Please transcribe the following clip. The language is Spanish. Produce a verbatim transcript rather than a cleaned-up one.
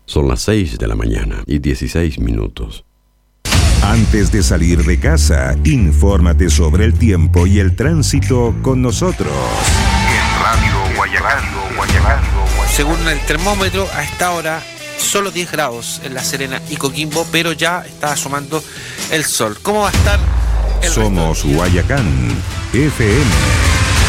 Son las seis de la mañana y dieciséis minutos. Antes de salir de casa, infórmate sobre el tiempo y el tránsito con nosotros. En Radio Guayacán, Guayacán. Según el termómetro, a esta hora solo diez grados en La Serena y Coquimbo, pero ya está asomando el sol. ¿Cómo va a estar el Somos Guayacán F M.